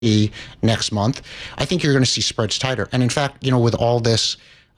next month, I think you're going to see spreads tighter. And in fact, with all this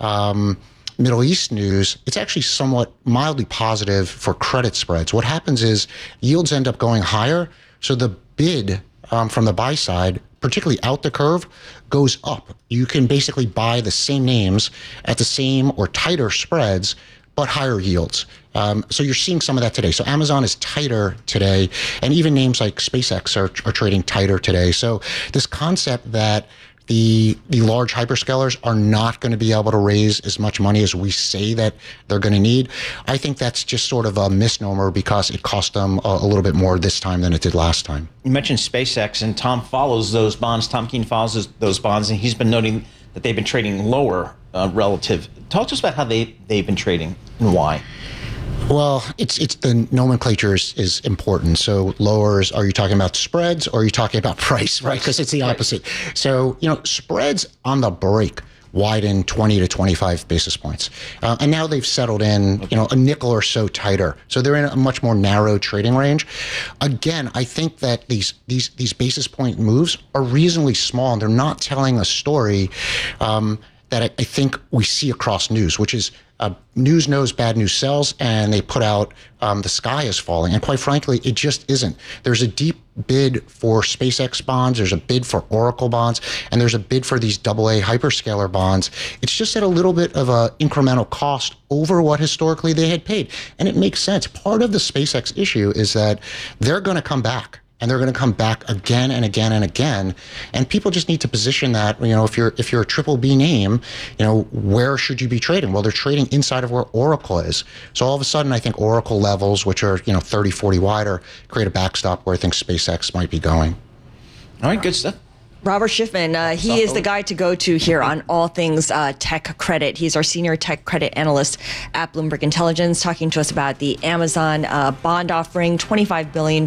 Middle East news, it's actually somewhat mildly positive for credit spreads. What happens is yields end up going higher, so the bid from the buy side, particularly out the curve, goes up. You can basically buy the same names at the same or tighter spreads, but higher yields. So you're seeing some of that today. So Amazon is tighter today, and even names like SpaceX are trading tighter today. So this concept that the large hyperscalers are not going to be able to raise as much money as we say that they're going to need, I think that's just sort of a misnomer because it cost them a little bit more this time than it did last time. You mentioned SpaceX, and Tom follows those bonds. Tom Keene follows those bonds, and he's been noting that they've been trading lower relative. Talk to us about how they've been trading and why. Well, it's the nomenclature is important. So lowers, are you talking about spreads or are you talking about price, right? Because it's the opposite. Right. So, spreads on the break widen 20 to 25 basis points. And now they've settled in, a nickel or so tighter. So they're in a much more narrow trading range. Again, I think that these basis point moves are reasonably small, and they're not telling a story that I think we see across news, which is news knows bad news sells, and they put out the sky is falling. And quite frankly, it just isn't. There's a deep bid for SpaceX bonds, there's a bid for Oracle bonds, and there's a bid for these AA hyperscaler bonds. It's just at a little bit of a incremental cost over what historically they had paid. And it makes sense. Part of the SpaceX issue is that they're going to come back. And they're going to come back again and again and again. And people just need to position that, if you're a triple B name, where should you be trading? Well, they're trading inside of where Oracle is. So all of a sudden, I think Oracle levels, which are, 30, 40 wider, create a backstop where I think SpaceX might be going. All right, good stuff. Robert Schiffman, he is the guy to go to here on all things tech credit. He's our senior tech credit analyst at Bloomberg Intelligence, talking to us about the Amazon bond offering, $25 billion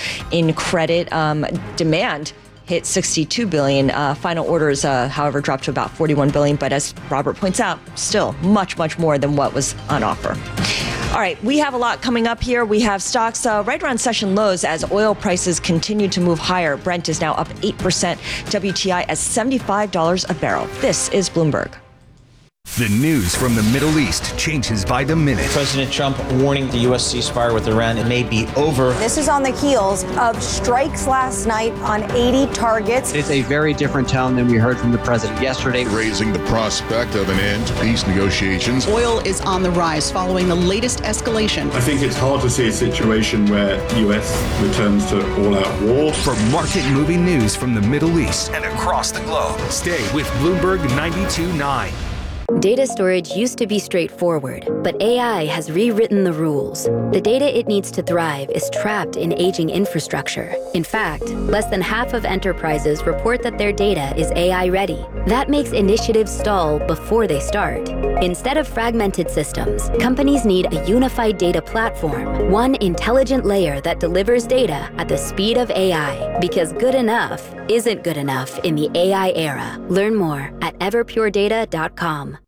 in credit. Demand hit $62 billion. Final orders, however, dropped to about $41 billion. But as Robert points out, still much, much more than what was on offer. All right, we have a lot coming up here. We have stocks right around session lows as oil prices continue to move higher. Brent is now up 8%. WTI at $75 a barrel. This is Bloomberg. The news from the Middle East changes by the minute. President Trump warning the U.S. ceasefire with Iran, it may be over. This is on the heels of strikes last night on 80 targets. It's a very different tone than we heard from the president yesterday. Raising the prospect of an end to peace negotiations. Oil is on the rise following the latest escalation. I think it's hard to see a situation where the U.S. returns to all-out war. For market-moving news from the Middle East and across the globe, stay with Bloomberg 92.9. Data storage used to be straightforward, but AI has rewritten the rules. The data it needs to thrive is trapped in aging infrastructure. In fact, less than half of enterprises report that their data is AI ready. That makes initiatives stall before they start. Instead of fragmented systems, companies need a unified data platform, one intelligent layer that delivers data at the speed of AI, because good enough isn't good enough in the AI era. Learn more at everpuredata.com.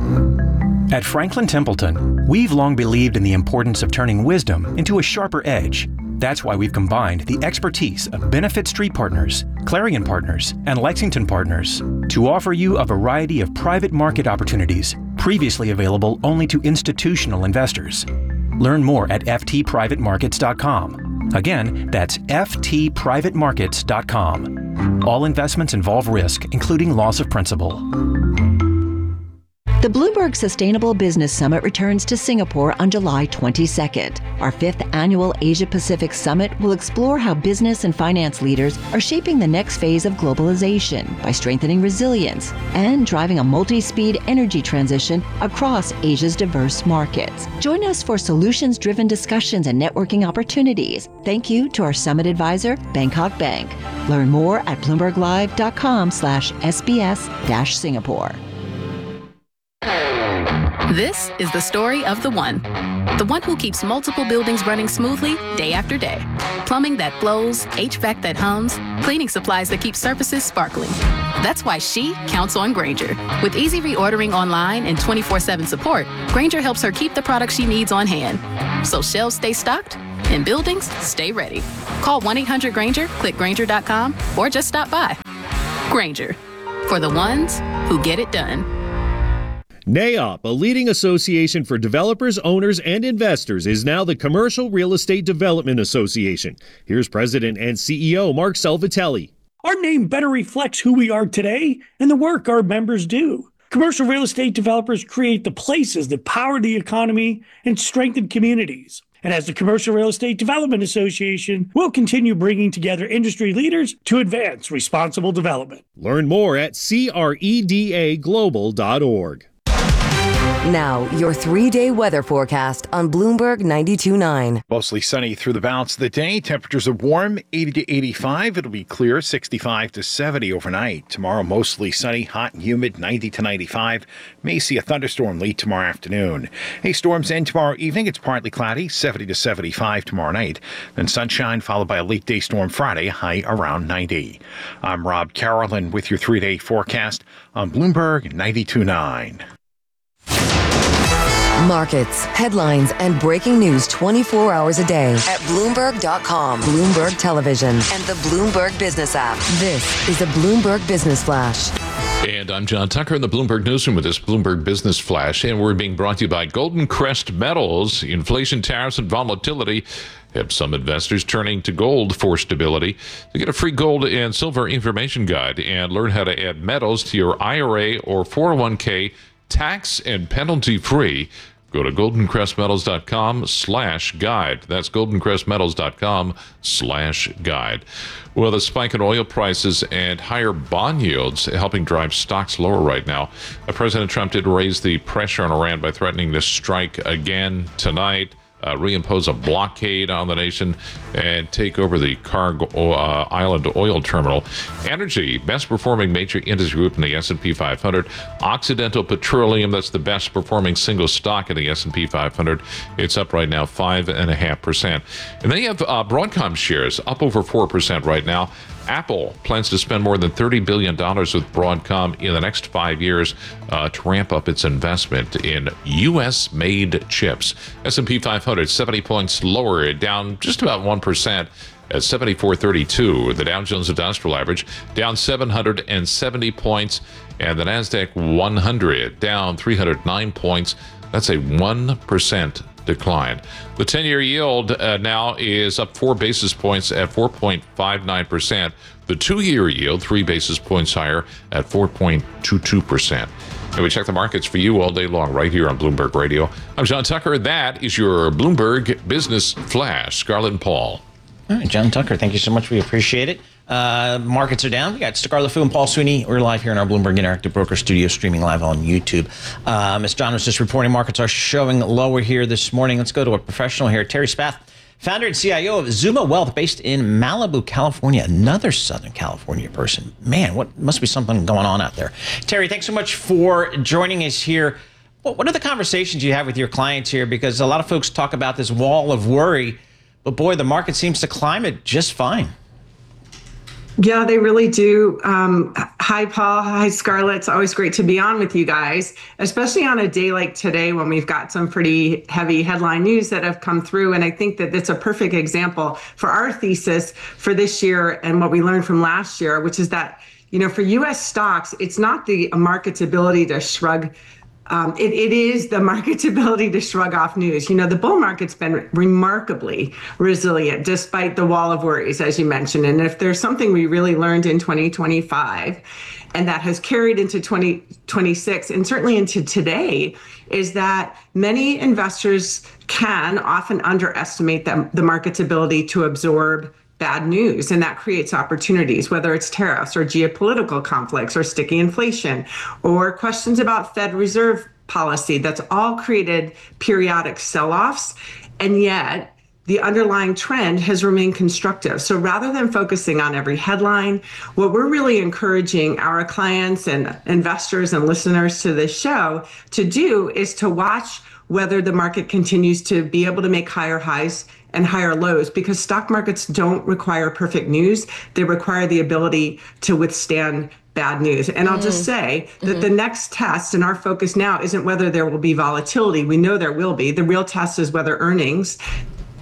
At Franklin Templeton, we've long believed in the importance of turning wisdom into a sharper edge. That's why we've combined the expertise of Benefit Street Partners, Clarion Partners, and Lexington Partners to offer you a variety of private market opportunities previously available only to institutional investors. Learn more at ftprivatemarkets.com. Again, that's ftprivatemarkets.com. All investments involve risk, including loss of principal. The Bloomberg Sustainable Business Summit returns to Singapore on July 22nd. Our 5th annual Asia-Pacific Summit will explore how business and finance leaders are shaping the next phase of globalization by strengthening resilience and driving a multi-speed energy transition across Asia's diverse markets. Join us for solutions-driven discussions and networking opportunities. Thank you to our summit advisor, Bangkok Bank. Learn more at bloomberglive.com/SBS-Singapore. This is the story of the one who keeps multiple buildings running smoothly day after day. Plumbing that flows, HVAC that hums, cleaning supplies that keep surfaces sparkling. That's why she counts on Grainger. With easy reordering online and 24/7 support, Grainger helps her keep the products she needs on hand, so shelves stay stocked In buildings, stay ready. Call 1-800-GRANGER, click Grainger.com, or just stop by. Grainger, for the ones who get it done. NAIOP, a leading association for developers, owners, and investors, is now the Commercial Real Estate Development Association. Here's President and CEO Mark Salvatelli. Our name better reflects who we are today and the work our members do. Commercial real estate developers create the places that power the economy and strengthen communities. And as the Commercial Real Estate Development Association, we'll continue bringing together industry leaders to advance responsible development. Learn more at credaglobal.org. Now, your 3-day weather forecast on Bloomberg 92.9. Mostly sunny through the balance of the day. Temperatures are warm, 80 to 85. It'll be clear, 65 to 70 overnight. Tomorrow, mostly sunny, hot and humid, 90 to 95. May see a thunderstorm late tomorrow afternoon. Hey, storms end tomorrow evening. It's partly cloudy, 70 to 75 tomorrow night. Then sunshine, followed by a late day storm Friday, high around 90. I'm Rob Carolyn with your 3-day forecast on Bloomberg 92.9. Markets, headlines, and breaking news 24 hours a day at Bloomberg.com, Bloomberg Television, and the Bloomberg Business app. This is a Bloomberg Business Flash. And I'm John Tucker in the Bloomberg Newsroom with this Bloomberg Business Flash. And we're being brought to you by Golden Crest Metals. Inflation, tariffs, and volatility have some investors turning to gold for stability. To get a free gold and silver information guide and learn how to add metals to your IRA or 401k tax and penalty free, go to goldencrestmetals.com/guide. That's goldencrestmetals.com/guide. Well, the spike in oil prices and higher bond yields helping drive stocks lower right now. President Trump did raise the pressure on Iran by threatening to strike again tonight, reimpose a blockade on the nation, and take over the Cargo Island oil terminal. Energy, best performing major industry group in the S&P 500. Occidental Petroleum, that's the best performing single stock in the S&P 500. It's up right now 5.5%. And then you have Broadcom shares up over 4% right now. Apple plans to spend more than $30 billion with Broadcom in the next 5 years to ramp up its investment in U.S.-made chips. S&P 500, 70 points lower, down just about 1% at 7432. The Dow Jones Industrial Average down 770 points, and the NASDAQ 100 down 309 points. That's a 1% decline. The 10-year yield now is up 4 basis points at 4.59%. The 2-year yield 3 basis points higher at 4.22%. And we check the markets for you all day long right here on Bloomberg Radio. I'm John Tucker. That is your Bloomberg Business Flash. Scarlett and Paul. All right, John Tucker, thank you so much. We appreciate it. Markets are down. We got Scarlett Fu and Paul Sweeney. We're live here in our Bloomberg Interactive Broker Studio, streaming live on YouTube. As John was just reporting, markets are showing lower here this morning. Let's go to a professional here. Terry Spath, founder and CIO of Zuma Wealth, based in Malibu, California. Another Southern California person. Man, what must be something going on out there. Terry, thanks so much for joining us here. What are the conversations you have with your clients here? Because a lot of folks talk about this wall of worry, but boy, the market seems to climb it just fine. Yeah, they really do. Hi, Paul. Hi, Scarlett. It's always great to be on with you guys, especially on a day like today when we've got some pretty heavy headline news that have come through. And I think that it's a perfect example for our thesis for this year and what we learned from last year, which is that, you know, for U.S. stocks, it's not the market's ability to shrug. It is the market's ability to shrug off news. You know, the bull market's been remarkably resilient despite the wall of worries, as you mentioned. And if there's something we really learned in 2025 and that has carried into 2026 and certainly into today, is that many investors can often underestimate the market's ability to absorb bad news, and that creates opportunities, whether it's tariffs or geopolitical conflicts or sticky inflation or questions about Fed Reserve policy. That's all created periodic sell-offs, and yet the underlying trend has remained constructive. So rather than focusing on every headline, what we're really encouraging our clients and investors and listeners to this show to do is to watch whether the market continues to be able to make higher highs and higher lows, because stock markets don't require perfect news. They require the ability to withstand bad news. And I'll just say that the next test and our focus now isn't whether there will be volatility. We know there will be. The real test is whether earnings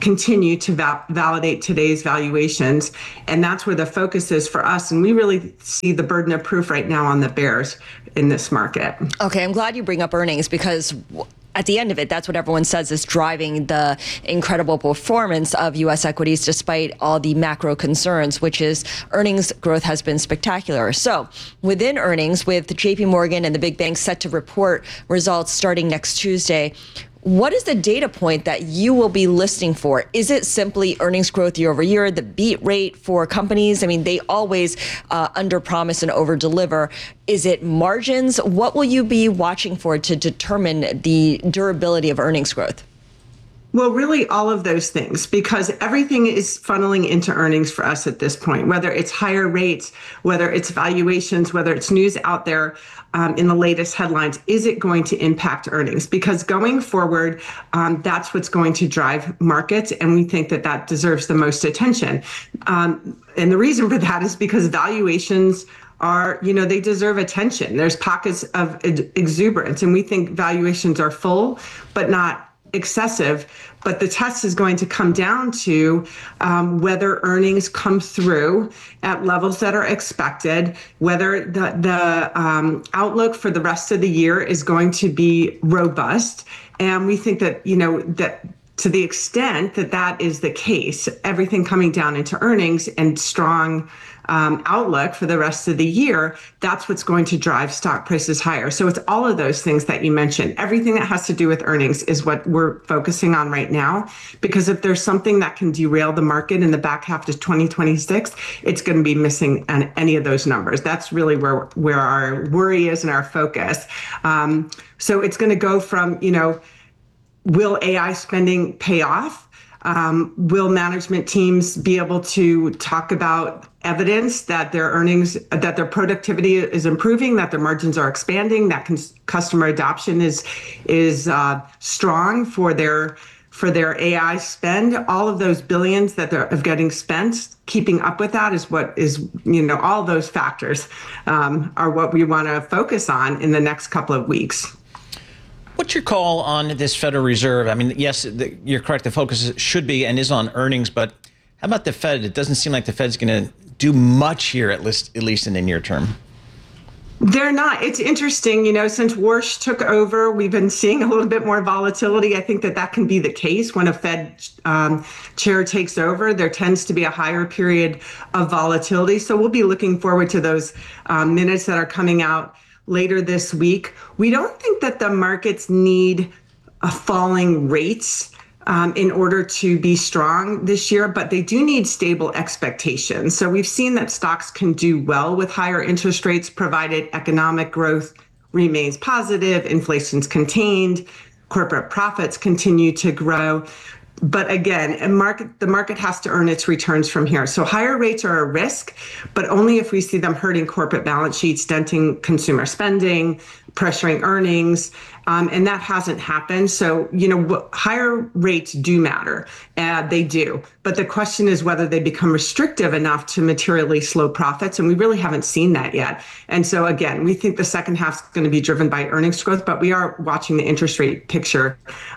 continue to validate today's valuations. And that's where the focus is for us. And we really see the burden of proof right now on the bears in this market. Okay, I'm glad you bring up earnings because at the end of it, that's what everyone says is driving the incredible performance of U.S. equities despite all the macro concerns, which is earnings growth has been spectacular. So within earnings, with JP Morgan and the big banks set to report results starting next Tuesday, what is the data point that you will be listening for? Is it simply earnings growth year over year, the beat rate for companies? I mean, they always underpromise and overdeliver. Is it margins? What will you be watching for to determine the durability of earnings growth? Well, really all of those things, because everything is funneling into earnings for us at this point, whether it's higher rates, whether it's valuations, whether it's news out there in the latest headlines. Is it going to impact earnings? Because going forward, that's what's going to drive markets. And we think that that deserves the most attention. And the reason for that is because valuations are, they deserve attention. There's pockets of exuberance, and we think valuations are full, but not excessive. But the test is going to come down to whether earnings come through at levels that are expected, whether the outlook for the rest of the year is going to be robust. And we think that, that to the extent that that is the case, everything coming down into earnings and strong outlook for the rest of the year, that's what's going to drive stock prices higher. So it's all of those things that you mentioned. Everything that has to do with earnings is what we're focusing on right now, because if there's something that can derail the market in the back half of 2026, it's going to be missing any of those numbers. That's really where our worry is and our focus. So it's going to go from, will AI spending pay off? Will management teams be able to talk about evidence that their earnings, that their productivity is improving, that their margins are expanding, that customer adoption is strong for their AI spend? All of those billions that they're getting spent, keeping up with that is what is, all those factors are what we want to focus on in the next couple of weeks. What's your call on this Federal Reserve? I mean, yes, you're correct. The focus should be and is on earnings, but how about the Fed? It doesn't seem like the Fed's going to do much here, at least in the near term. They're not. It's interesting, since Warsh took over, we've been seeing a little bit more volatility. I think that can be the case when a Fed chair takes over. There tends to be a higher period of volatility. So we'll be looking forward to those minutes that are coming out later this week. We don't think that the markets need falling rates in order to be strong this year, but they do need stable expectations. So we've seen that stocks can do well with higher interest rates, provided economic growth remains positive, inflation's contained, corporate profits continue to grow. But again, the market has to earn its returns from here. So higher rates are a risk, but only if we see them hurting corporate balance sheets, denting consumer spending, pressuring earnings. And that hasn't happened. So, higher rates do matter. They do. But the question is whether they become restrictive enough to materially slow profits. And we really haven't seen that yet. And so, again, we think the second half is going to be driven by earnings growth, but we are watching the interest rate picture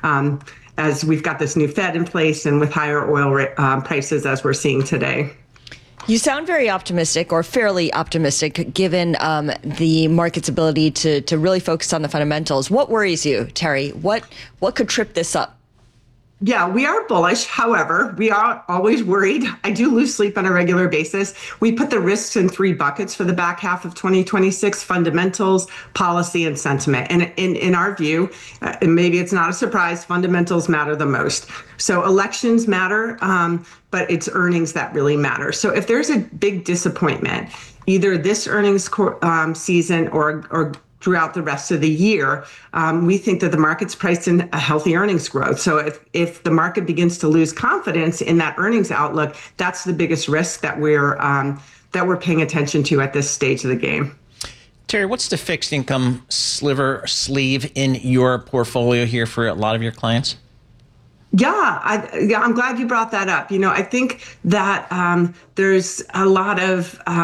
as we've got this new Fed in place and with higher oil prices as we're seeing today. You sound very optimistic, or fairly optimistic, given the market's ability to really focus on the fundamentals. What worries you, Terry? What could trip this up? Yeah, we are bullish. However, we are always worried. I do lose sleep on a regular basis. We put the risks in 3 buckets for the back half of 2026: fundamentals, policy, and sentiment. And in our view, and maybe it's not a surprise, fundamentals matter the most. So elections matter, but it's earnings that really matter. So if there's a big disappointment, either this earnings season or throughout the rest of the year, we think that the market's priced in a healthy earnings growth. So if the market begins to lose confidence in that earnings outlook, that's the biggest risk that we're paying attention to at this stage of the game. Terry, what's the fixed income sleeve in your portfolio here for a lot of your clients? Yeah, I'm glad you brought that up. I think that there's a lot of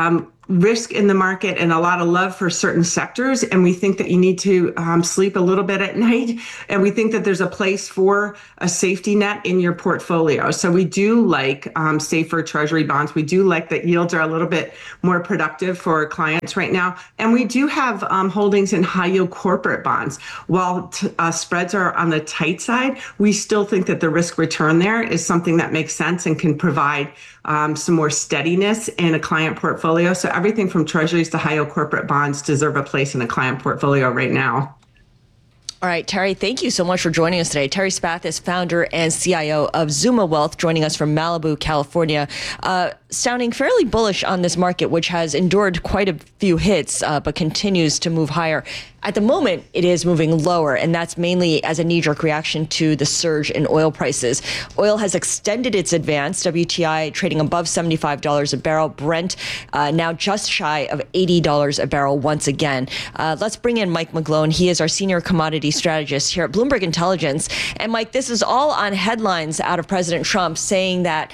risk in the market and a lot of love for certain sectors. And we think that you need to sleep a little bit at night. And we think that there's a place for a safety net in your portfolio. So we do like safer treasury bonds. We do like that yields are a little bit more productive for our clients right now. And we do have holdings in high yield corporate bonds. While spreads are on the tight side, we still think that the risk return there is something that makes sense and can provide some more steadiness in a client portfolio. So everything from treasuries to high yield corporate bonds deserve a place in a client portfolio right now. All right, Terry, thank you so much for joining us today. Terry Spath is founder and CIO of Zuma Wealth, joining us from Malibu, California, sounding fairly bullish on this market, which has endured quite a few hits, but continues to move higher. At the moment, it is moving lower, and that's mainly as a knee-jerk reaction to the surge in oil prices. Oil has extended its advance, WTI trading above $75 a barrel, Brent now just shy of $80 a barrel once again. Let's bring in Mike McGlone. He is our senior commodity strategist here at Bloomberg Intelligence. And Mike, this is all on headlines out of President Trump saying that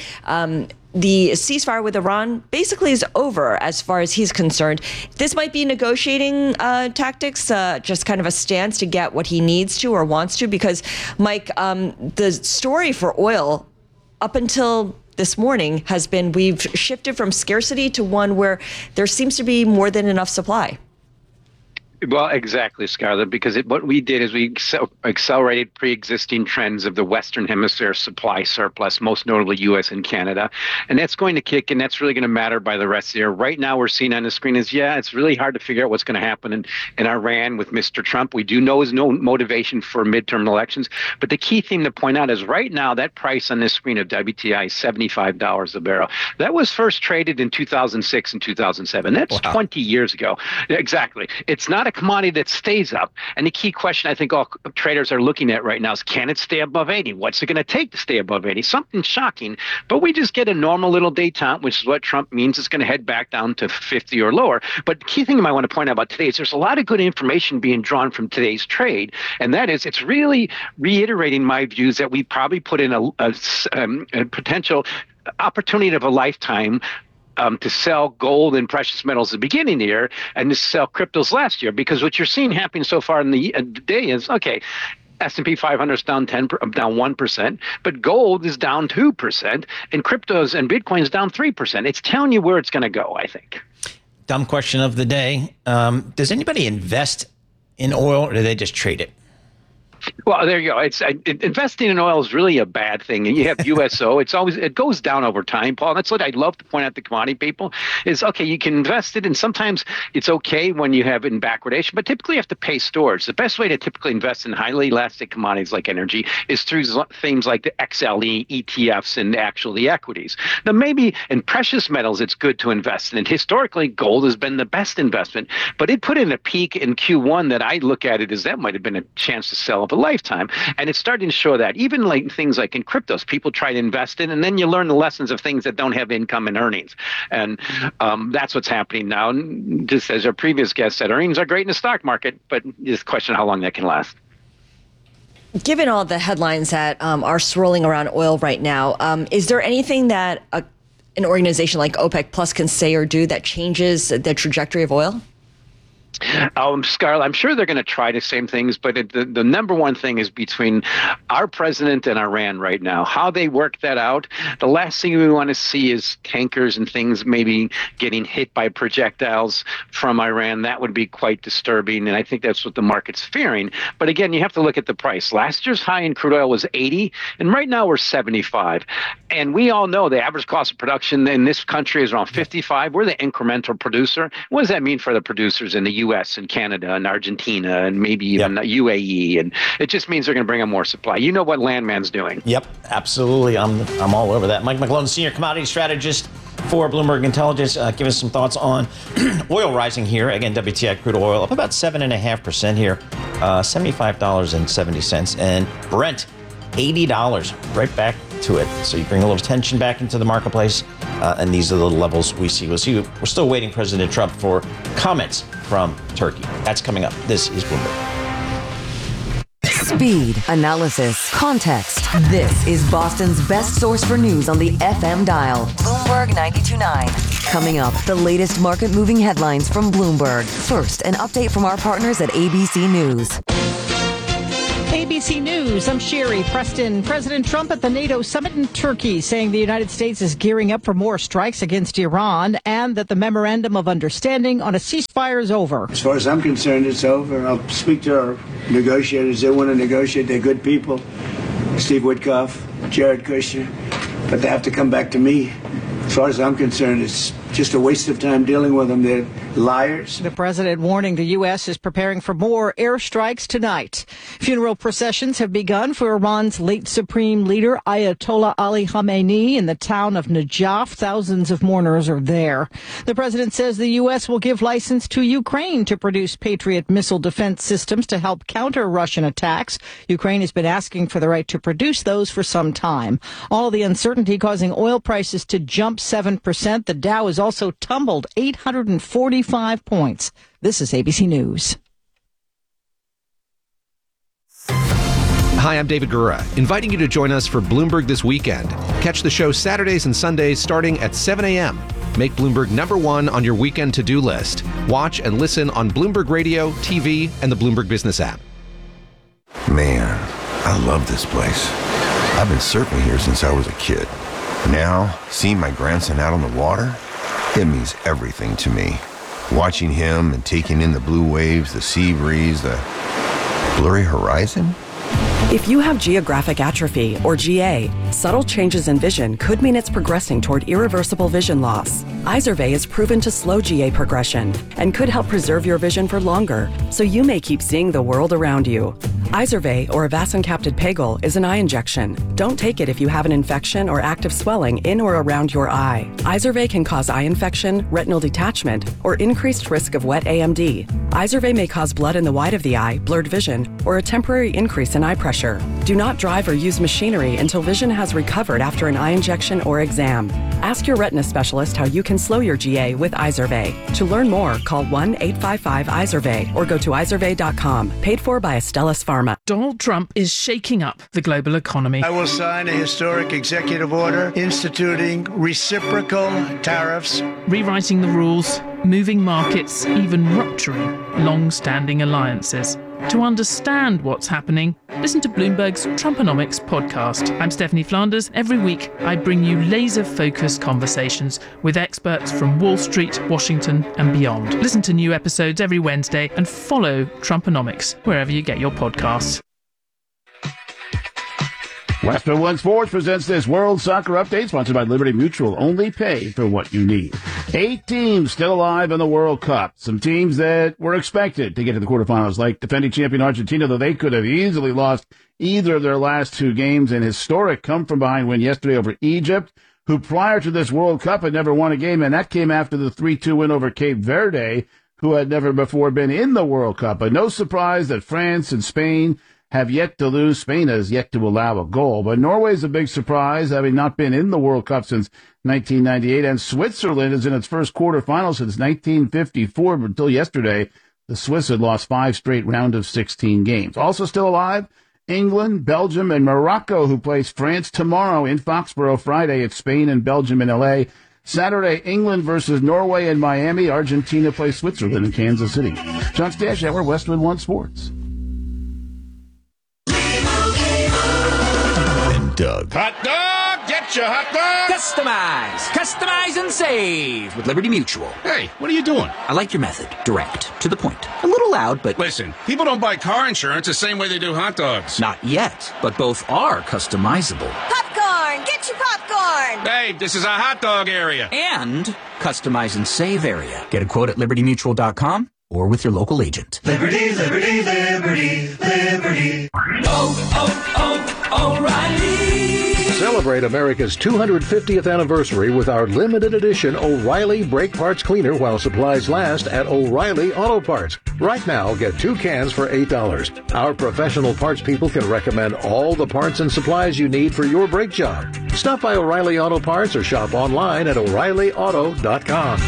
the ceasefire with Iran basically is over as far as he's concerned. This might be negotiating tactics, just kind of a stance to get what he needs to or wants to, because, Mike, the story for oil up until this morning has been we've shifted from scarcity to one where there seems to be more than enough supply. Well, exactly, Scarlett, because what we did is we accelerated pre-existing trends of the Western Hemisphere supply surplus, most notably U.S. and Canada. And that's going to kick, and that's really going to matter by the rest of the year. Right now, we're seeing on the screen is, it's really hard to figure out what's going to happen in Iran with Mr. Trump. We do know there's no motivation for midterm elections. But the key thing to point out is right now, that price on this screen of WTI is $75 a barrel. That was first traded in 2006 and 2007. That's 20 years ago. Exactly. It's not a commodity that stays up. And the key question I think all traders are looking at right now is, can it stay above 80? What's it going to take to stay above 80? Something shocking. But we just get a normal little detente, which is what Trump means. It's going to head back down to 50 or lower. But the key thing I might want to point out about today is there's a lot of good information being drawn from today's trade. And that is, it's really reiterating my views that we probably put in a potential opportunity of a lifetime to sell gold and precious metals at the beginning of the year and to sell cryptos last year. Because what you're seeing happening so far in the day is, okay, S&P 500 is down 1%, but gold is down 2%, and cryptos and Bitcoin is down 3%. It's telling you where it's going to go, I think. Dumb question of the day. Does anybody invest in oil, or do they just trade it? Well, there you go. Investing in oil is really a bad thing. And you have USO. It goes down over time, Paul. That's what I'd love to point out to commodity people is, okay, you can invest it, and sometimes it's okay when you have it in backwardation, but typically you have to pay storage. The best way to typically invest in highly elastic commodities like energy is through things like the XLE, ETFs, and actually equities. Now, maybe in precious metals, it's good to invest in. And historically, gold has been the best investment, but it put in a peak in Q1 that I look at it as that might have been a chance to sell of a lifetime. And it's starting to show that even like things like in cryptos, people try to invest in, and then you learn the lessons of things that don't have income and earnings. And that's what's happening now. And just as our previous guest said, earnings are great in the stock market, but it's a question how long that can last. Given all the headlines that are swirling around oil right now, is there anything that an organization like OPEC Plus can say or do that changes the trajectory of oil? Scarlett, I'm sure they're going to try the same things, but the number one thing is between our president and Iran right now. How they work that out, the last thing we want to see is tankers and things maybe getting hit by projectiles from Iran. That would be quite disturbing, and I think that's what the market's fearing. But again, you have to look at the price. Last year's high in crude oil was 80, and right now we're 75. And we all know the average cost of production in this country is around 55. We're the incremental producer. What does that mean for the producers in the U.S. and Canada and Argentina and maybe even UAE? And it just means they're going to bring on more supply. You know what Landman's doing. Yep, absolutely. I'm all over that. Mike McGlone, senior commodity strategist for Bloomberg Intelligence. Give us some thoughts on oil rising here. Again, WTI crude oil up about 7.5% here, $75.70, and Brent $80, right back to it. So you bring a little tension back into the marketplace, and these are the levels we see. We're still waiting President Trump for comments from Turkey. That's coming up. This is Bloomberg. Speed, analysis, context. This is Boston's best source for news on the FM dial. Bloomberg 92.9. Coming up, the latest market-moving headlines from Bloomberg. First, an update from our partners at ABC News. ABC News, I'm Sherry Preston. President Trump at the NATO summit in Turkey saying the United States is gearing up for more strikes against Iran and that the memorandum of understanding on a ceasefire is over. As far as I'm concerned, it's over. I'll speak to our negotiators. They want to negotiate. They're good people. Steve Witkoff, Jared Kushner. But they have to come back to me. As far as I'm concerned, it's just a waste of time dealing with them. They're liars. The president warning the U.S. is preparing for more airstrikes tonight. Funeral processions have begun for Iran's late supreme leader, Ayatollah Ali Khamenei, in the town of Najaf. Thousands of mourners are there. The president says the U.S. will give license to Ukraine to produce Patriot missile defense systems to help counter Russian attacks. Ukraine has been asking for the right to produce those for some time. All the uncertainty causing oil prices to jump 7%. The Dow is also tumbled 845 points. This is ABC News. Hi, I'm David Gura, inviting you to join us for Bloomberg This Weekend. Catch the show Saturdays and Sundays starting at 7 a.m. Make Bloomberg #1 on your weekend to-do list. Watch and listen on Bloomberg Radio, TV, and the Bloomberg Business app. Man, I love this place. I've been surfing here since I was a kid. Now, seeing my grandson out on the water, it means everything to me. Watching him and taking in the blue waves, the sea breeze, the blurry horizon. If you have geographic atrophy, or GA, subtle changes in vision could mean it's progressing toward irreversible vision loss. Izervay is proven to slow GA progression and could help preserve your vision for longer, so you may keep seeing the world around you. Izervay, or avacincaptad pegol, is an eye injection. Don't take it if you have an infection or active swelling in or around your eye. Izervay can cause eye infection, retinal detachment, or increased risk of wet AMD. Izervay may cause blood in the white of the eye, blurred vision, or a temporary increase in eye pressure. Do not drive or use machinery until vision has recovered after an eye injection or exam. Ask your retina specialist how you can slow your GA with Izervay. To learn more, call 1-855-IZERVAY or go to izervay.com. Paid for by Astellas Pharma. Donald Trump is shaking up the global economy. I will sign a historic executive order instituting reciprocal tariffs, rewriting the rules, moving markets, even rupturing long-standing alliances. To understand what's happening, listen to Bloomberg's Trumponomics podcast. I'm Stephanie Flanders. Every week, I bring you laser-focused conversations with experts from Wall Street, Washington, and beyond. Listen to new episodes every Wednesday and follow Trumponomics wherever you get your podcasts. Western One Sports presents this World Soccer Update, sponsored by Liberty Mutual. Only pay for what you need. 8 teams still alive in the World Cup. Some teams that were expected to get to the quarterfinals, like defending champion Argentina, though they could have easily lost either of their last 2 games. An historic come-from-behind win yesterday over Egypt, who prior to this World Cup had never won a game, and that came after the 3-2 win over Cape Verde, who had never before been in the World Cup. But no surprise that France and Spain have yet to lose. Spain has yet to allow a goal. But Norway's a big surprise, having not been in the World Cup since 1998. And Switzerland is in its first quarterfinal since 1954. But until yesterday, the Swiss had lost 5 straight round of 16 games. Also still alive, England, Belgium, and Morocco, who plays France tomorrow in Foxborough. Friday, it's Spain and Belgium in L.A. Saturday, England versus Norway in Miami. Argentina plays Switzerland in Kansas City. John Stashauer, Westwood One Sports. Doug. Hot dog! Get your hot dog! Customize and save with Liberty Mutual. Hey, what are you doing? I like your method. Direct. To the point. A little loud, but... Listen, people don't buy car insurance the same way they do hot dogs. Not yet, but both are customizable. Popcorn! Get your popcorn! Babe, this is a hot dog area. And customize and save area. Get a quote at libertymutual.com or with your local agent. Liberty, liberty, liberty, liberty. O'Reilly. Celebrate America's 250th anniversary with our limited edition O'Reilly Brake Parts Cleaner while supplies last at O'Reilly Auto Parts. Right now, get 2 cans for $8. Our professional parts people can recommend all the parts and supplies you need for your brake job. Stop by O'Reilly Auto Parts or shop online at O'ReillyAuto.com.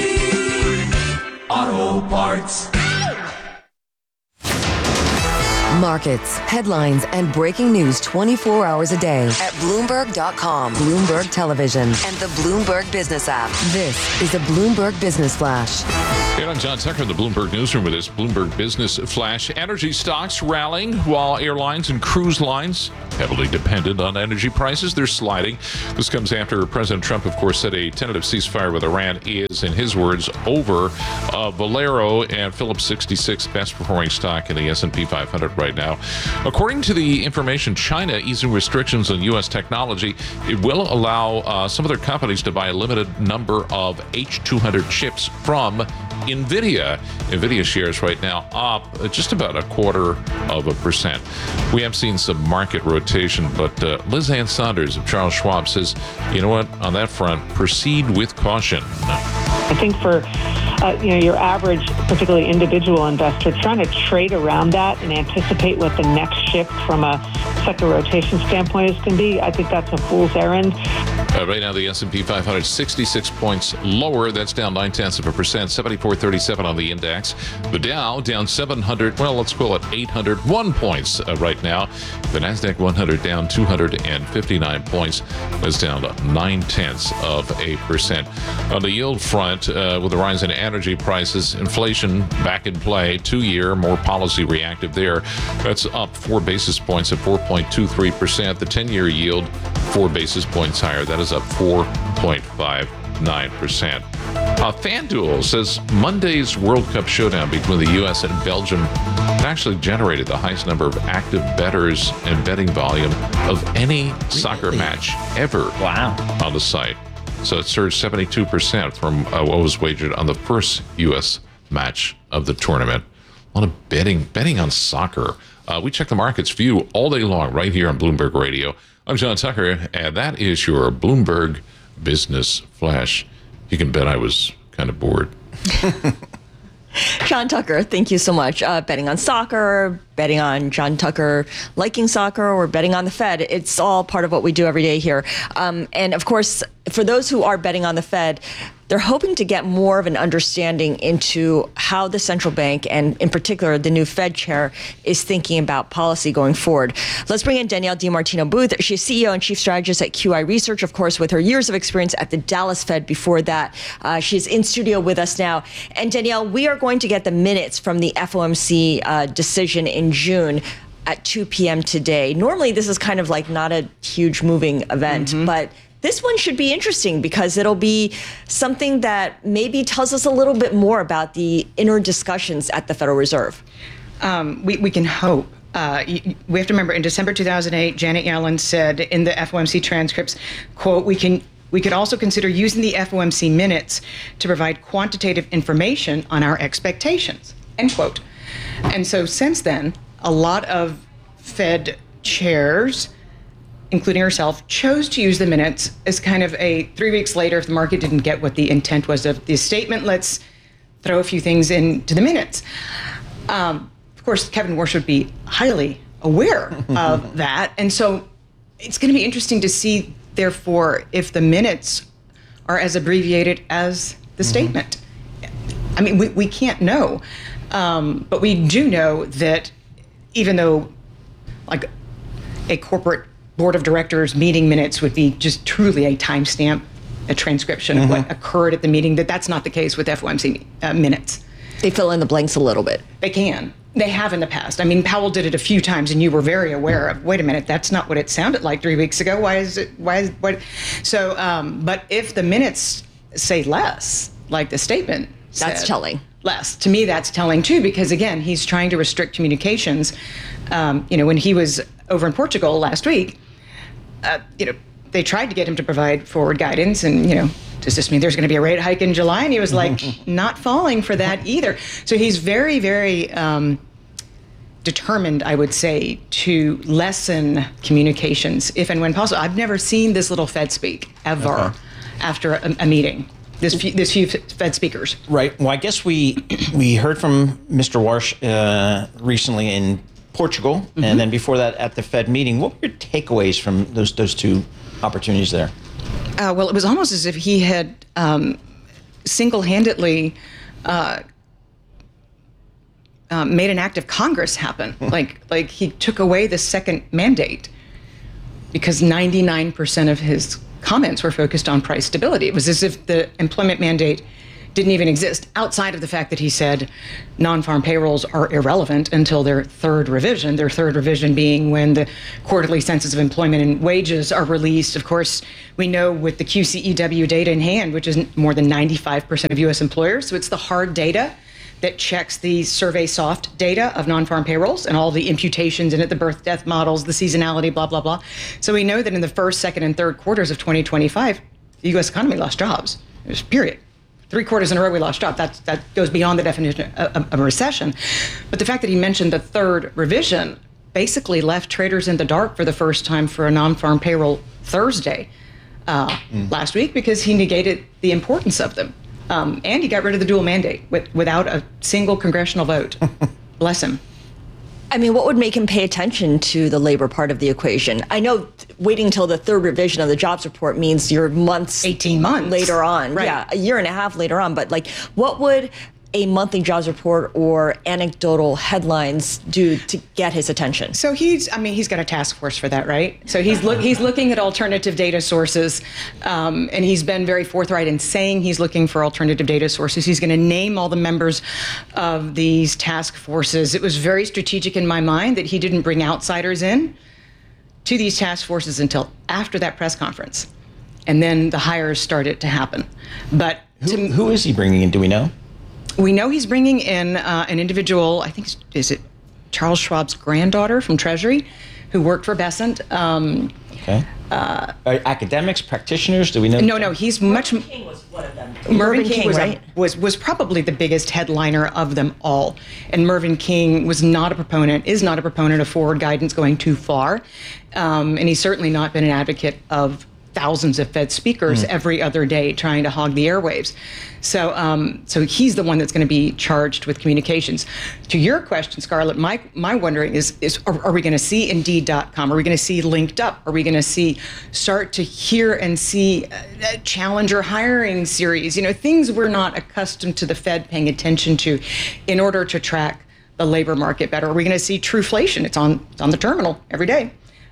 O'Reilly Auto Parts. Markets, headlines, and breaking news 24 hours a day at Bloomberg.com, Bloomberg Television, and the Bloomberg Business app. This is a Bloomberg Business Flash. Hey, I'm John Tucker in the Bloomberg Newsroom with this Bloomberg Business Flash. Energy stocks rallying while airlines and cruise lines, heavily dependent on energy prices, they're sliding. This comes after President Trump, of course, said a tentative ceasefire with Iran is, in his words, over. Valero and Phillips 66 best performing stock in the S&P 500 right now. According to the information, China easing restrictions on U.S. technology. It will allow some of their companies to buy a limited number of H200 chips from NVIDIA. NVIDIA shares right now up just about 0.25%. We have seen some market rotation, but Liz Ann Saunders of Charles Schwab says, you know what, on that front, proceed with caution. I think for your average, particularly individual investor, trying to trade around that and anticipate what the next shift from a sector rotation standpoint is going to be, I think that's a fool's errand. Right now, the S&P 500 66 points lower. That's down 0.9%, 74.37 on the index. The Dow down 700. Well, let's call it 801 points right now. The Nasdaq 100 down 259 points. That's down 0.9%. On the yield front, with the rise in energy prices, inflation back in play. 2-year, more policy reactive there. That's up 4 basis points at 4.23%. The 10-year yield 4 basis points higher. That is up 4.59%. FanDuel says Monday's World Cup showdown between the U.S. and Belgium actually generated the highest number of active bettors and betting volume of any soccer match ever on the site. So it surged 72% from what was wagered on the first U.S. match of the tournament. A lot of betting on soccer. We check the markets for you all day long right here on Bloomberg Radio. I'm John Tucker, and that is your Bloomberg Business Flash. You can bet I was kind of bored. John Tucker, thank you so much. Betting on soccer, betting on John Tucker liking soccer, or betting on the Fed. It's all part of what we do every day here. And of course, for those who are betting on the Fed, they're hoping to get more of an understanding into how the central bank, and in particular the new Fed chair, is thinking about policy going forward. Let's bring in Danielle DiMartino Booth. She's CEO and Chief Strategist at QI Research, of course, with her years of experience at the Dallas Fed before that. She's in studio with us now. And Danielle, we are going to get the minutes from the FOMC decision in June at 2 p.m. today. Normally, this is kind of like not a huge moving event, but this one should be interesting because it'll be something that maybe tells us a little bit more about the inner discussions at the Federal Reserve. We can hope. We have to remember, in December 2008, Janet Yellen said in the FOMC transcripts, quote, we could also consider using the FOMC minutes to provide quantitative information on our expectations, end quote. And so since then, a lot of Fed chairs, including herself, chose to use the minutes as kind of a 3 weeks later, if the market didn't get what the intent was of the statement, let's throw a few things into the minutes. Of course, Kevin Warsh would be highly aware of that. And so it's going to be interesting to see, therefore, if the minutes are as abbreviated as the statement. I mean, we can't know. But we do know that even though, like, a corporate board of directors meeting minutes would be just truly a timestamp, a transcription of what occurred at the meeting, that's not the case with FOMC minutes. They fill in the blanks a little bit. They can. They have in the past. I mean, Powell did it a few times, and you were very aware of, wait a minute, that's not what it sounded like 3 weeks ago. So, but if the minutes say less, like the statement said, that's telling. Less. To me, that's telling too, because again, he's trying to restrict communications. When he was over in Portugal last week, they tried to get him to provide forward guidance, and, does this mean there's going to be a rate hike in July? And he was like, not falling for that either. So he's very, very determined, I would say, to lessen communications if and when possible. I've never seen this little Fed speak ever after a meeting. This few Fed speakers. Right. Well, I guess we heard from Mr. Warsh recently in Portugal, and then before that at the Fed meeting. What were your takeaways from those two opportunities there? Well, it was almost as if he had made an act of Congress happen. Like he took away the second mandate because 99% of his comments were focused on price stability. It was as if the employment mandate didn't even exist, outside of the fact that he said non-farm payrolls are irrelevant until their third revision being when the quarterly census of employment and wages are released. Of course, we know with the QCEW data in hand, which is more than 95% of U.S. employers, so it's the hard data that checks the survey soft data of non-farm payrolls and all the imputations in it, the birth death models, the seasonality, blah, blah, blah. So we know that in the first, second, and third quarters of 2025, the U.S. economy lost jobs, period. 3 quarters in a row we lost jobs. That goes beyond the definition of a recession. But the fact that he mentioned the third revision basically left traders in the dark for the first time for a non-farm payroll Thursday last week, because he negated the importance of them. And he got rid of the dual mandate without a single congressional vote. Bless him. I mean, what would make him pay attention to the labor part of the equation? I know waiting until the third revision of the jobs report means you're 18 months later on. Right. Yeah, a year and a half later on. But like, what would a monthly jobs report or anecdotal headlines do to get his attention? So he's got a task force for that, right? So he's looking at alternative data sources, and he's been very forthright in saying he's looking for alternative data sources. He's going to name all the members of these task forces. It was very strategic in my mind that he didn't bring outsiders in to these task forces until after that press conference, and then the hires started to happen. But who is he bringing in? Do we know? We know he's bringing in an individual, I think, is it Charles Schwab's granddaughter from Treasury, who worked for Bessent. Okay. Academics, practitioners, do we know? No, he's much... Mervyn King was one of them. Mervyn King right? was probably the biggest headliner of them all. And Mervyn King is not a proponent of forward guidance going too far. And he's certainly not been an advocate of thousands of Fed speakers every other day trying to hog the airwaves. So he's the one that's going to be charged with communications. To your question, Scarlett, my wondering is are we going to see Indeed.com? Are we going to see Linked Up? Are we going to start to hear and see a Challenger hiring series? Things we're not accustomed to the Fed paying attention to in order to track the labor market better. Are we going to see Truflation? It's on the terminal every day.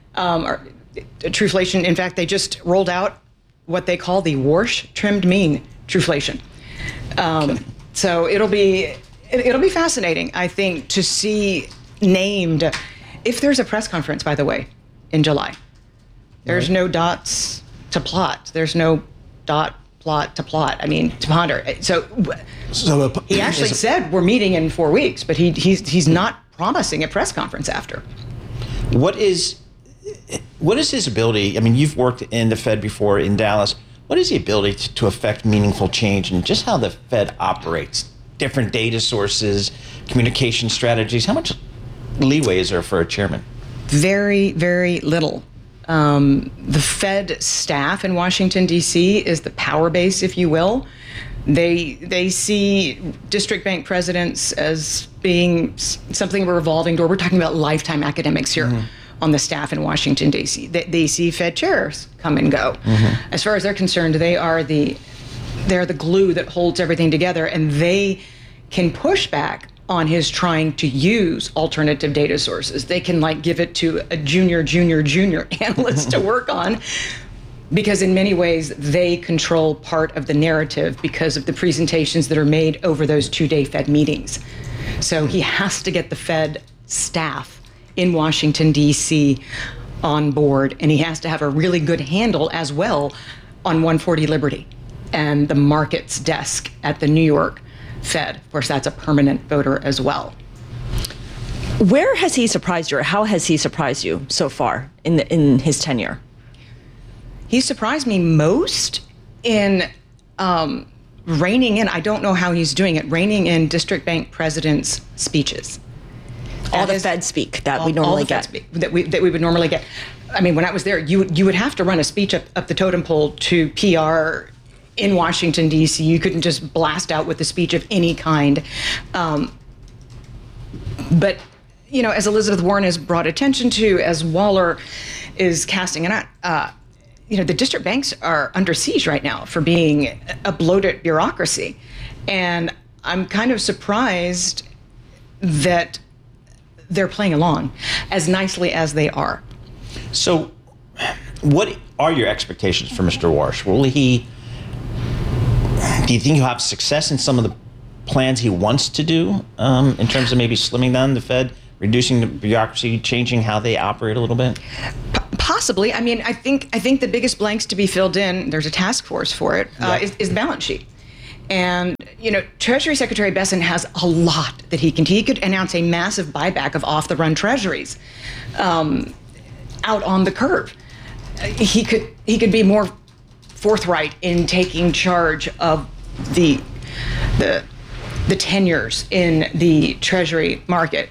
Truflation, in fact, they just rolled out what they call the Warsh trimmed mean Truflation. So it'll be fascinating, I think, to see named, if there's a press conference, by the way, in July. There's no dots to plot. There's no dot plot to plot. I mean, to ponder. So he actually said we're meeting in 4 weeks, but he's not promising a press conference after. What is his ability? I mean, you've worked in the Fed before in Dallas. What is the ability to affect meaningful change and just how the Fed operates? Different data sources, communication strategies. How much leeway is there for a chairman? Very, very little. The Fed staff in Washington, D.C. is the power base, if you will. They see district bank presidents as being something of a revolving door. We're talking about lifetime academics here. On the staff in Washington, D.C. They see Fed chairs come and go. As far as they're concerned, they're the glue that holds everything together, and they can push back on his trying to use alternative data sources. They can give it to a junior analyst to work on, because in many ways they control part of the narrative because of the presentations that are made over those 2-day Fed meetings. So he has to get the Fed staff in Washington, D.C. on board, and he has to have a really good handle as well on 140 Liberty and the markets desk at the New York Fed. Of course, that's a permanent voter as well. Where has he surprised you, or how has he surprised you so far in his tenure? He surprised me most in reining in, I don't know how he's doing it, reining in district bank presidents' speeches. All the Fed speak that we normally get. That we would normally get. I mean, when I was there, you would have to run a speech up the totem pole to PR in Washington, D.C. You couldn't just blast out with a speech of any kind. But, as Elizabeth Warren has brought attention to, as Waller is casting an eye, the district banks are under siege right now for being a bloated bureaucracy. And I'm kind of surprised that they're playing along as nicely as they are. So what are your expectations for Mr. Warsh? Do you think he'll have success in some of the plans he wants to do in terms of maybe slimming down the Fed, reducing the bureaucracy, changing how they operate a little bit? Possibly. I mean, I think the biggest blanks to be filled in, there's a task force for it, is the balance sheet. And, Treasury Secretary Bessent has a lot that he could announce a massive buyback of off-the-run treasuries out on the curve. He could be more forthright in taking charge of the tenures in the Treasury market.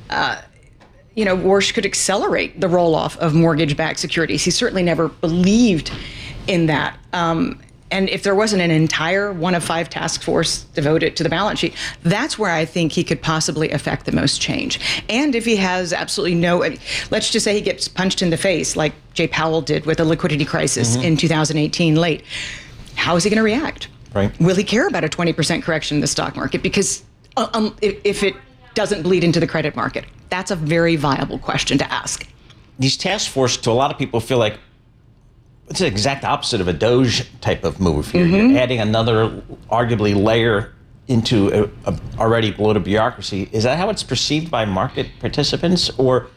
Warsh could accelerate the roll-off of mortgage-backed securities. He certainly never believed in that. And if there wasn't an entire one of 5 task force devoted to the balance sheet, that's where I think he could possibly affect the most change. And if he has absolutely let's just say he gets punched in the face like Jay Powell did with the liquidity crisis in 2018 late, how is he going to react? Right. Will he care about a 20% correction in the stock market? Because if it doesn't bleed into the credit market, that's a very viable question to ask. These task force, to a lot of people, feel like it's the exact opposite of a Doge type of move here. You're adding another, arguably, layer into a already bloated bureaucracy. Is that how it's perceived by market participants? Or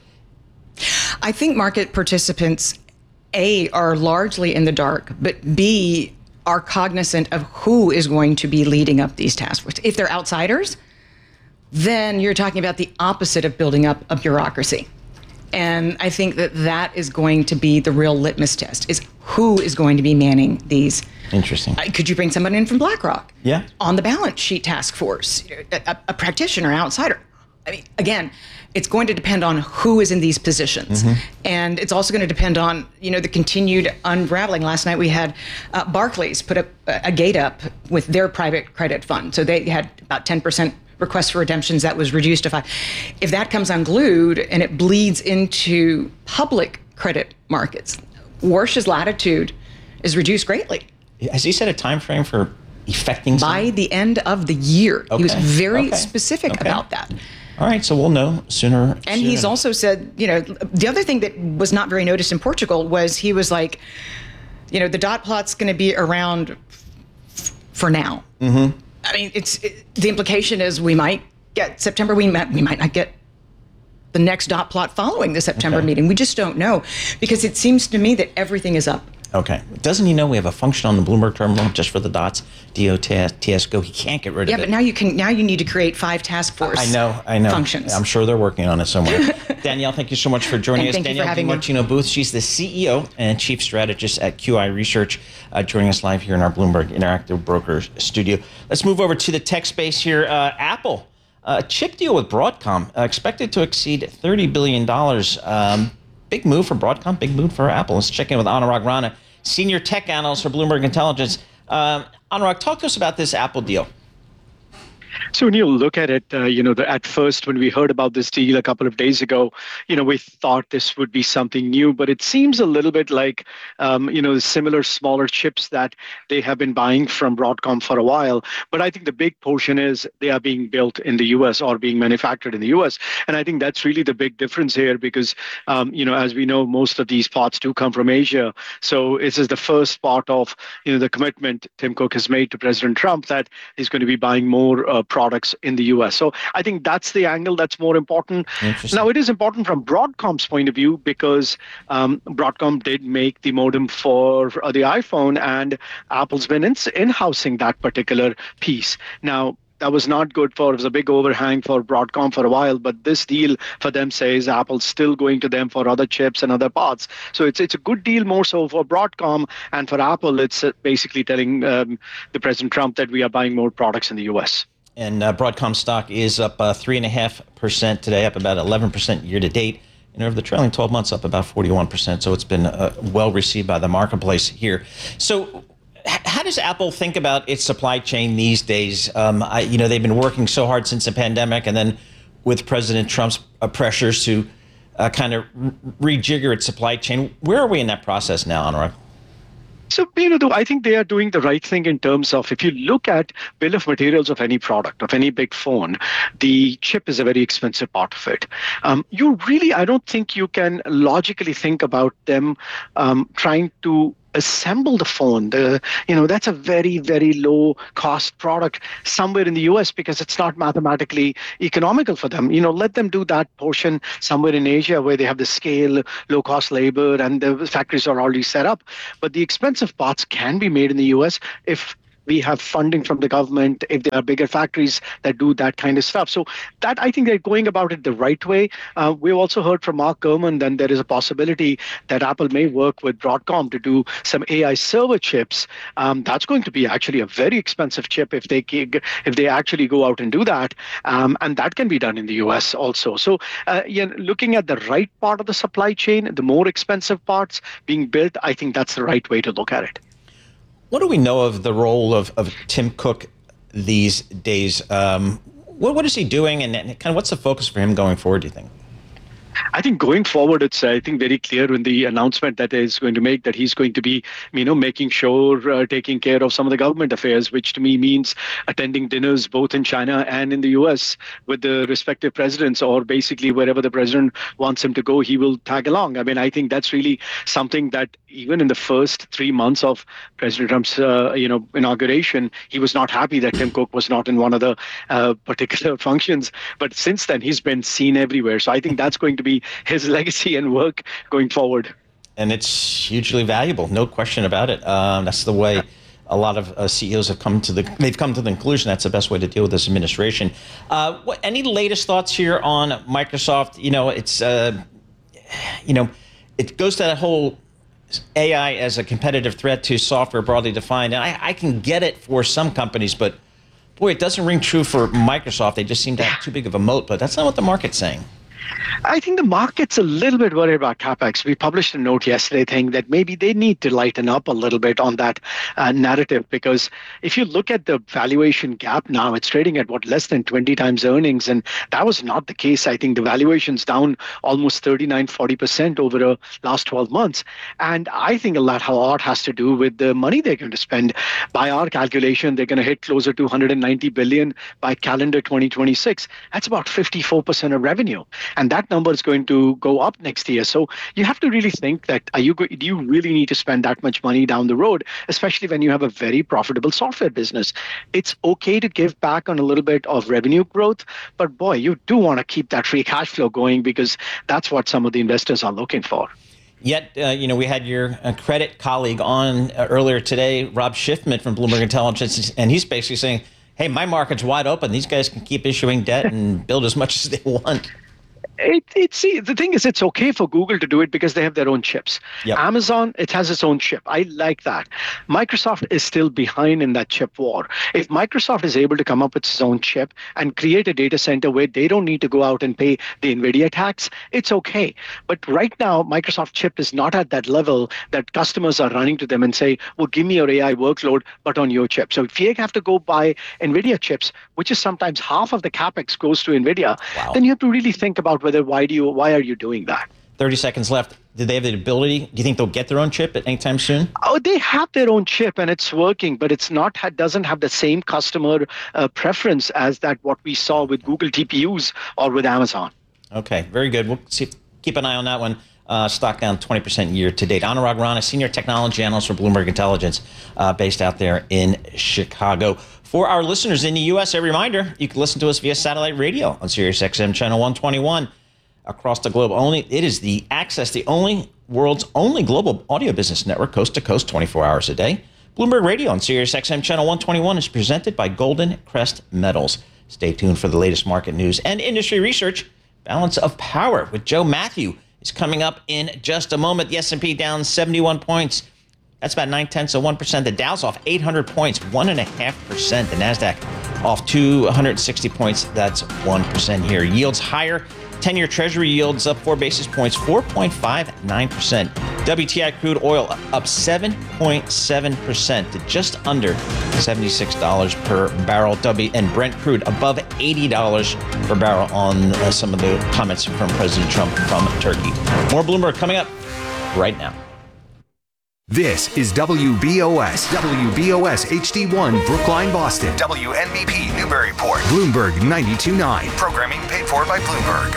I think market participants, A, are largely in the dark, but B, are cognizant of who is going to be leading up these task forces. If they're outsiders, then you're talking about the opposite of building up a bureaucracy. And I think that is going to be the real litmus test, is who is going to be manning these. Interesting. Could you bring someone in from BlackRock? Yeah. On the balance sheet task force, a practitioner, outsider. I mean, again, it's going to depend on who is in these positions. And it's also going to depend on, the continued unraveling. Last night we had Barclays put a gate up with their private credit fund. So they had about 10% requests for redemptions. That was reduced to 5%. If that comes unglued and it bleeds into public credit markets, Warsh's latitude is reduced greatly. Has he set a time frame for effecting by the end of the year? He was very specific about that. All right, so we'll know sooner. And he's also said, the other thing that was not very noticed in Portugal was he was like, the dot plot's going to be around for now. I mean, the implication is we might get September. We might not get the next dot plot following the September meeting. We just don't know, because it seems to me that everything is up. Okay. Doesn't he know we have a function on the Bloomberg terminal just for the dots? DOTS go. He can't get rid of it. Yeah, but now you need to create 5 task force. I know. Functions. I'm sure they're working on it somewhere. Danielle, thank you so much for joining us. Thank you for Danielle having me. DiMartino Booth. She's the CEO and Chief Strategist at QI Research, joining us live here in our Bloomberg Interactive Brokers studio. Let's move over to the tech space here. Apple, a chip deal with Broadcom, expected to exceed $30 billion. Big move for Broadcom, big move for Apple. Let's check in with Anurag Rana, Senior Tech Analyst for Bloomberg Intelligence. Anurag, talk to us about this Apple deal. So when you look at it, at first when we heard about this deal a couple of days ago, we thought this would be something new, but it seems a little bit like, similar smaller chips that they have been buying from Broadcom for a while. But I think the big portion is they are being built in the U.S. or being manufactured in the U.S. And I think that's really the big difference here because, as we know, most of these parts do come from Asia. So this is the first part of, the commitment Tim Cook has made to President Trump that he's going to be buying more products in the US. So I think that's the angle that's more important. Now, it is important from Broadcom's point of view because Broadcom did make the modem for the iPhone, and Apple's been in-housing that particular piece. Now, that was not good it was a big overhang for Broadcom for a while, but this deal for them says Apple's still going to them for other chips and other parts. So it's a good deal more so for Broadcom, and for Apple, it's basically telling the President Trump that we are buying more products in the US. And Broadcom stock is up 3.5% today, up about 11% year to date. And over the trailing 12 months, up about 41%. So it's been well received by the marketplace here. So how does Apple think about its supply chain these days? They've been working so hard since the pandemic, and then with President Trump's pressures to kind of rejigger its supply chain. Where are we in that process now, Anurag? So, though I think they are doing the right thing in terms of, if you look at bill of materials of any product, of any big phone, the chip is a very expensive part of it. I don't think you can logically think about them trying to assemble the phone. That's a very, very low cost product somewhere in the US because it's not mathematically economical for them. Let them do that portion somewhere in Asia where they have the scale, low cost labor, and the factories are already set up. But the expensive parts can be made in the US if we have funding from the government, if there are bigger factories that do that kind of stuff. So that, I think they're going about it the right way. We've also heard from Mark Gurman that there is a possibility that Apple may work with Broadcom to do some AI server chips. That's going to be actually a very expensive chip if they actually go out and do that. And that can be done in the US also. So looking at the right part of the supply chain, the more expensive parts being built, I think that's the right way to look at it. What do we know of the role of Tim Cook these days? What is he doing, and kind of what's the focus for him going forward, do you think? I think going forward, it's, I think, very clear in the announcement that he's going to make that he's going to be, making sure, taking care of some of the government affairs, which to me means attending dinners both in China and in the US with the respective presidents, or basically wherever the president wants him to go, he will tag along. I mean, I think that's really something that even in the first 3 months of President Trump's, inauguration, he was not happy that Tim Cook was not in one of the particular functions. But since then, he's been seen everywhere. So I think that's going to be his legacy and work going forward. And it's hugely valuable, no question about it. That's the way a lot of CEOs have come to the conclusion that's the best way to deal with this administration. Any latest thoughts here on Microsoft? It goes to that whole AI as a competitive threat to software broadly defined. And I can get it for some companies, but boy, it doesn't ring true for Microsoft. They just seem to have too big of a moat, but that's not what the market's saying. I think the market's a little bit worried about CapEx. We published a note yesterday saying that maybe they need to lighten up a little bit on that narrative, because if you look at the valuation gap now, it's trading at less than 20 times earnings, and that was not the case. I think the valuation's down almost 39-40% over the last 12 months. And I think a lot has to do with the money they're going to spend. By our calculation, they're going to hit closer to $190 billion by calendar 2026. That's about 54% of revenue. And that number is going to go up next year. So you have to really think that do you really need to spend that much money down the road, especially when you have a very profitable software business? It's okay to give back on a little bit of revenue growth, but boy, you do want to keep that free cash flow going, because that's what some of the investors are looking for. Yet, we had your credit colleague on earlier today, Rob Schiffman from Bloomberg Intelligence, and he's basically saying, hey, my market's wide open. These guys can keep issuing debt and build as much as they want. The thing is, it's okay for Google to do it because they have their own chips. Yep. Amazon, it has its own chip. I like that. Microsoft is still behind in that chip war. If Microsoft is able to come up with its own chip and create a data center where they don't need to go out and pay the NVIDIA tax, it's okay. But right now, Microsoft chip is not at that level that customers are running to them and say, well, give me your AI workload, but on your chip. So if you have to go buy NVIDIA chips, which is sometimes half of the CapEx goes to NVIDIA, then you have to really think about why are you doing that? 30 seconds left. Do they have the ability? Do you think they'll get their own chip at any time soon? Oh, they have their own chip and it's working, but it's doesn't have the same customer preference as what we saw with Google TPUs or with Amazon. Okay, very good. We'll keep an eye on that one. Stock down 20% year to date. Anurag Rana, senior technology analyst for Bloomberg Intelligence, based out there in Chicago. For our listeners in the U.S., a reminder, you can listen to us via satellite radio on Sirius XM channel 121 across the globe. It is the world's only global audio business network, coast to coast, 24 hours a day. Bloomberg Radio on Sirius XM channel 121 is presented by Golden Crest Metals. Stay tuned for the latest market news and industry research. Balance of Power with Joe Matthew is coming up in just a moment. The S&P down 71 points. That's about 0.9%. The Dow's off 800 points, 1.5%. The NASDAQ off 260 points. That's 1% here. Yields higher. 10-year Treasury yields up 4 basis points, 4.59%. WTI crude oil up 7.7% to just under $76 per barrel. And Brent crude above $80 per barrel on some of the comments from President Trump from Turkey. More Bloomberg coming up right now. This is WBOS HD1 Brookline, Boston. WNBP Newburyport. Bloomberg 92.9. Programming paid for by Bloomberg.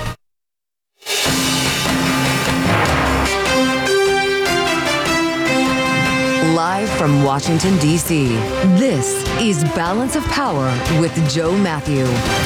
Live from Washington, D.C., this is Balance of Power with Joe Matthew.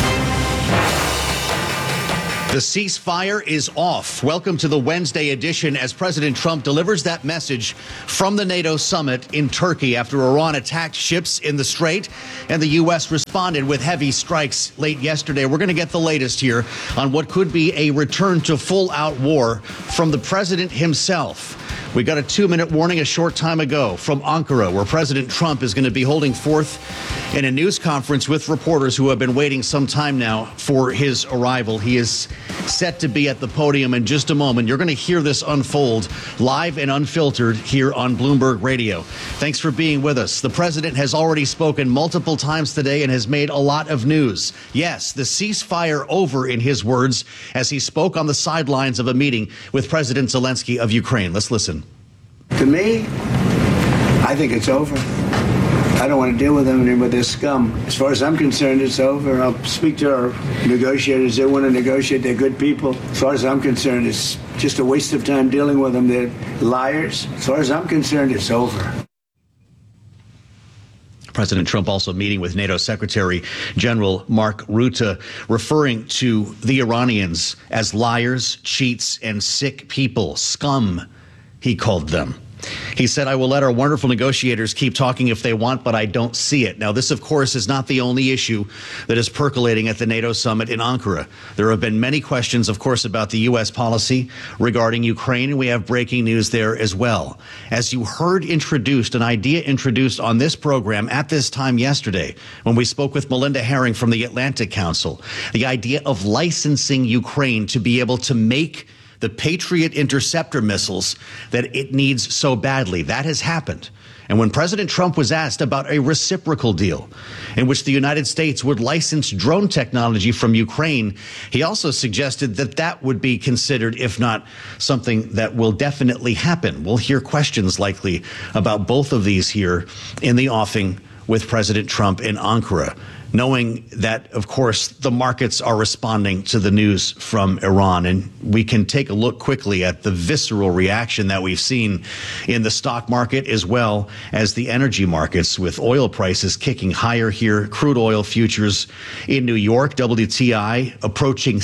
The ceasefire is off. Welcome to the Wednesday edition as President Trump delivers that message from the NATO summit in Turkey after Iran attacked ships in the Strait and the U.S. responded with heavy strikes late yesterday. We're going to get the latest here on what could be a return to full-out war from the president himself. We got a 2-minute warning a short time ago from Ankara, where President Trump is going to be holding forth in a news conference with reporters who have been waiting some time now for his arrival. He is set to be at the podium in just a moment. You're going to hear this unfold live and unfiltered here on Bloomberg Radio. Thanks for being with us. The president has already spoken multiple times today and has made a lot of news. Yes, the ceasefire over, in his words, as he spoke on the sidelines of a meeting with President Zelensky of Ukraine. Let's listen. To me, I think it's over. I don't want to deal with them anymore. They're scum. As far as I'm concerned, it's over. I'll speak to our negotiators. They want to negotiate. They're good people. As far as I'm concerned, it's just a waste of time dealing with them. They're liars. As far as I'm concerned, it's over. President Trump also meeting with NATO Secretary General Mark Rutte, referring to the Iranians as liars, cheats, and sick people. Scum, he called them. He said, I will let our wonderful negotiators keep talking if they want, but I don't see it. Now, this, of course, is not the only issue that is percolating at the NATO summit in Ankara. There have been many questions, of course, about the U.S. policy regarding Ukraine, and we have breaking news there as well. As you heard introduced, an idea introduced on this program at this time yesterday, when we spoke with Melinda Herring from the Atlantic Council, the idea of licensing Ukraine to be able to make the Patriot interceptor missiles that it needs so badly. That has happened. And when President Trump was asked about a reciprocal deal in which the United States would license drone technology from Ukraine, he also suggested that that would be considered, if not something that will definitely happen. We'll hear questions likely about both of these here in the offing with President Trump in Ankara, knowing that, of course, the markets are responding to the news from Iran. And we can take a look quickly at the visceral reaction that we've seen in the stock market as well as the energy markets, with oil prices kicking higher here. Crude oil futures in New York, WTI approaching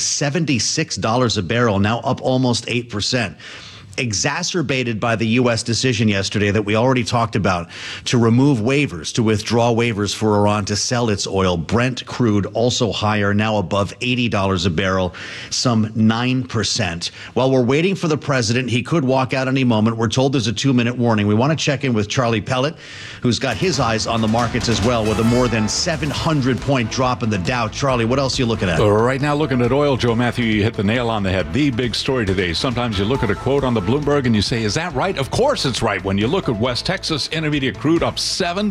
$76 a barrel, now up almost 8%. Exacerbated by the U.S. decision yesterday that we already talked about to remove waivers, to withdraw waivers for Iran to sell its oil. Brent crude also higher, now above $80 a barrel, some 9%. While we're waiting for the president, he could walk out any moment. We're told there's a 2-minute warning. We want to check in with Charlie Pellet, who's got his eyes on the markets as well, with a more than 700-point drop in the Dow. Charlie, what else are you looking at? Right now, looking at oil, Joe Matthew, you hit the nail on the head. The big story today. Sometimes you look at a quote on the Bloomberg and you say, is that right? Of course it's right. When you look at West Texas Intermediate crude up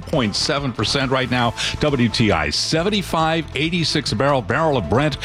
7.7% right now. WTI 75.86 a barrel of Brent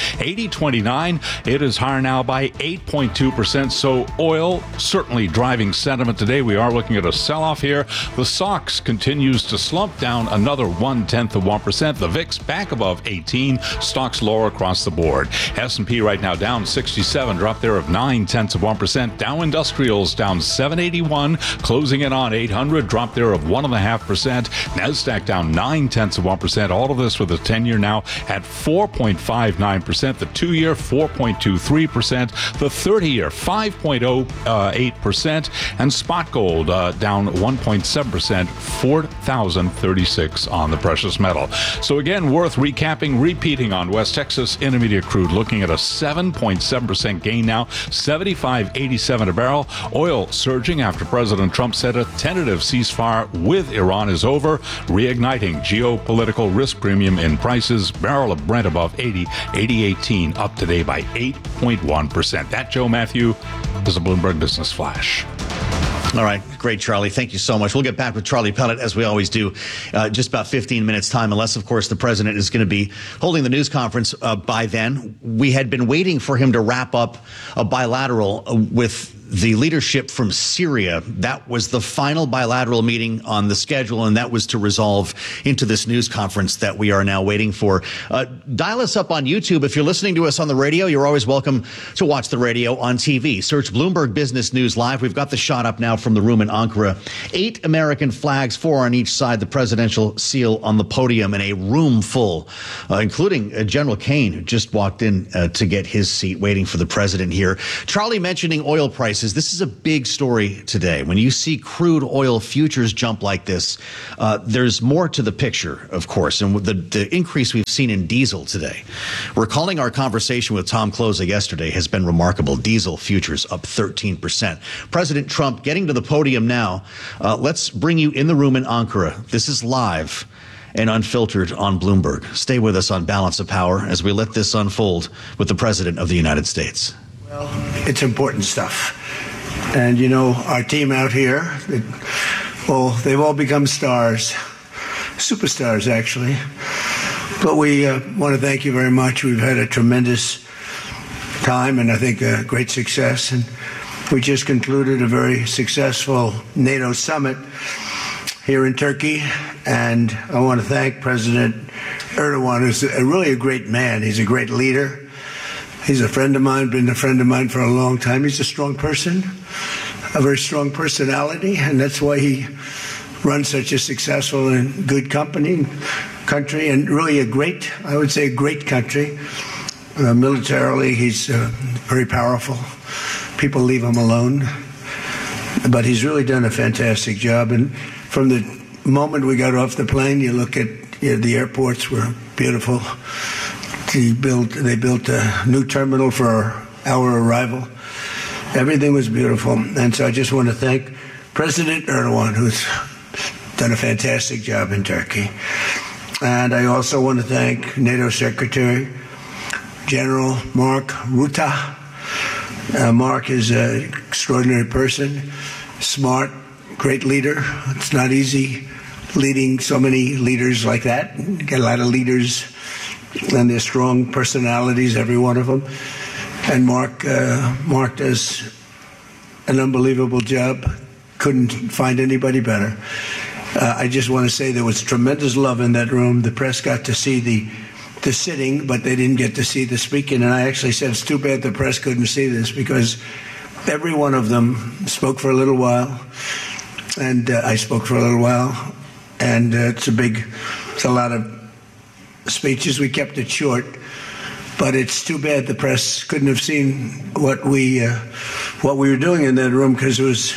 80.29. It is higher now by 8.2%. So oil certainly driving sentiment today. We are looking at a sell-off here. The SOX continues to slump down another 0.1%. The VIX back above 18. Stocks lower across the board. S&P right now down 67, drop there of 0.9%. Dow Industrials down 781, closing in on 800, drop there of 1.5%. NASDAQ down 0.9%. All of this with the 10-year now at 4.59%. The 2-year 4.23%. The 30-year 5.08%. And spot gold down 1.7%, 4,036 on the precious metal. So again, worth recapping, repeating on West Texas Intermediate crude, looking at a 7.7% gain now, 75.87 a barrel. Oil surging after President Trump said a tentative ceasefire with Iran is over, reigniting geopolitical risk premium in prices. Barrel of Brent above 80.18, up today by 8.1%. That, Joe Matthew, is a Bloomberg Business Flash. All right. Great, Charlie. Thank you so much. We'll get back with Charlie Pellet, as we always do, just about 15 minutes time, unless, of course, the president is going to be holding the news conference by then. We had been waiting for him to wrap up a bilateral with the leadership from Syria. That was the final bilateral meeting on the schedule, and that was to resolve into this news conference that we are now waiting for. Dial us up on YouTube. If you're listening to us on the radio, you're always welcome to watch the radio on TV. Search Bloomberg Business News Live. We've got the shot up now from the room in Ankara. 8 American flags, 4 on each side, the presidential seal on the podium, and a room full, including General Kane, who just walked in to get his seat, waiting for the president here. Charlie mentioning oil prices. This is a big story today. When you see crude oil futures jump like this, there's more to the picture, of course, and the increase we've seen in diesel today. Recalling our conversation with Tom Closa yesterday has been remarkable. Diesel futures up 13%. President Trump getting to the podium now. Let's bring you in the room in Ankara. This is live and unfiltered on Bloomberg. Stay with us on Balance of Power as we let this unfold with the President of the United States. Well, it's important stuff. And, you know, our team out here, they've all become stars, superstars, actually. But we want to thank you very much. We've had a tremendous time and I think a great success. And we just concluded a very successful NATO summit here in Turkey, and I want to thank President Erdogan, who's really a great man. He's a great leader. He's a friend of mine, been a friend of mine for a long time. He's a strong person, a very strong personality, and that's why he runs such a successful and good country, and really a great country. Militarily, he's very powerful. People leave him alone, but he's really done a fantastic job. And from the moment we got off the plane, you look at the airports were beautiful. They built a new terminal for our arrival. Everything was beautiful. And so I just want to thank President Erdogan, who's done a fantastic job in Turkey. And I also want to thank NATO Secretary General Mark Rutte. Mark is an extraordinary person, smart, great leader. It's not easy leading so many leaders like that. You get a lot of leaders, and they're strong personalities, every one of them. And Mark does an unbelievable job. Couldn't find anybody better. I just want to say there was tremendous love in that room. The press got to see the sitting, but they didn't get to see the speaking. And I actually said, it's too bad the press couldn't see this, because every one of them spoke for a little while. And I spoke for a little while, and it's a lot of speeches. We kept it short, but it's too bad the press couldn't have seen what we were doing in that room, because it was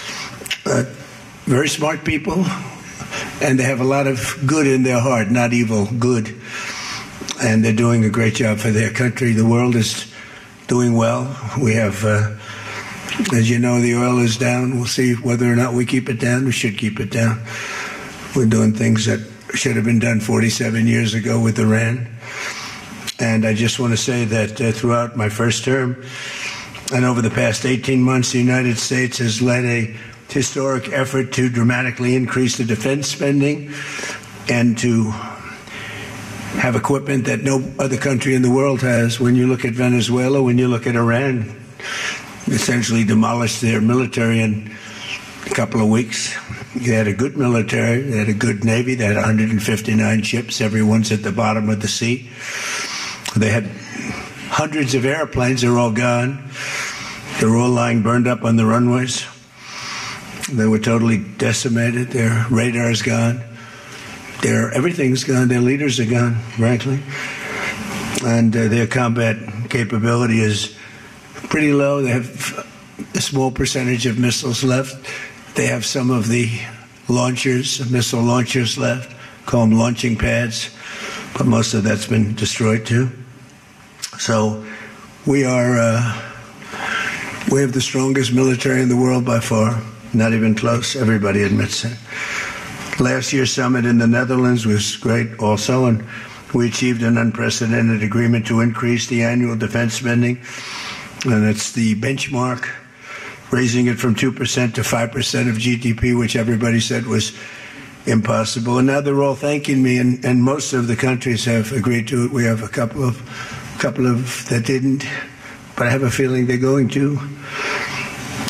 very smart people, and they have a lot of good in their heart, not evil, good, and they're doing a great job for their country. The world is doing well. We have. As you know, the oil is down. We'll see whether or not we keep it down. We should keep it down. We're doing things that should have been done 47 years ago with Iran. And I just want to say that throughout my first term and over the past 18 months, the United States has led a historic effort to dramatically increase the defense spending and to have equipment that no other country in the world has. When you look at Venezuela, when you look at Iran, essentially demolished their military in a couple of weeks. They had a good military, they had a good Navy, they had 159 ships, everyone's at the bottom of the sea. They had hundreds of airplanes, they're all gone. They're all lying burned up on the runways. They were totally decimated, their radar's gone. Everything's gone, their leaders are gone, frankly. And their combat capability is pretty low. They have a small percentage of missiles left. They have some of the missile launchers left, call them launching pads, but most of that's been destroyed too. So we have the strongest military in the world by far, not even close. Everybody admits it. Last year's summit in the Netherlands was great also, and we achieved an unprecedented agreement to increase the annual defense spending. And it's the benchmark, raising it from 2% to 5% of GDP, which everybody said was impossible. And now they're all thanking me, and most of the countries have agreed to it. We have a couple of that didn't, but I have a feeling they're going to.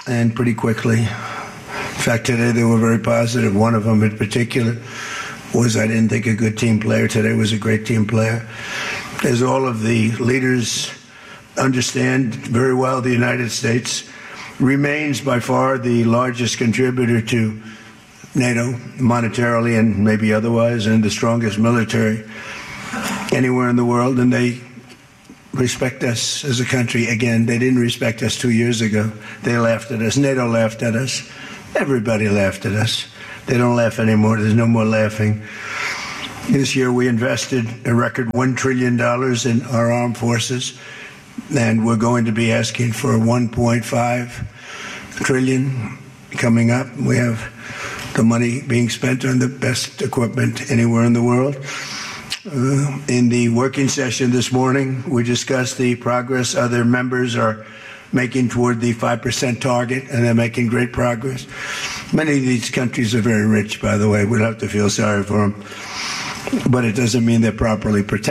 and pretty quickly. In fact, today they were very positive. One of them in particular was, I didn't think a good team player. Today was a great team player. As all of the leaders understand very well, the United States remains by far the largest contributor to NATO, monetarily and maybe otherwise, and the strongest military anywhere in the world. And they respect us as a country. Again, they didn't respect us 2 years ago. They laughed at us. NATO laughed at us. Everybody laughed at us. They don't laugh anymore. There's no more laughing. This year we invested a record $1 trillion in our armed forces, and we're going to be asking for $1.5 trillion coming up. We have the money being spent on the best equipment anywhere in the world. In the working session this morning, we discussed the progress other members are making toward the 5% target, and they're making great progress. Many of these countries are very rich, by the way. We don't have to feel sorry for them. But it doesn't mean they're properly protected.